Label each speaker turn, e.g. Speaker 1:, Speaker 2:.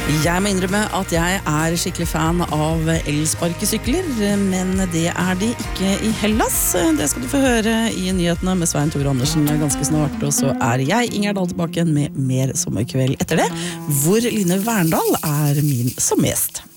Speaker 1: Jeg må innrømme at jeg skikkelig fan av elsparkesykler, men det de ikke i Hellas. Det skal du få høre i nyhetene med Svein Tore Andersen ganske snart, og så jeg, Inger Dahl, tilbake med mer sommerkveld etter det, hvor Line Verndal min sommergjest.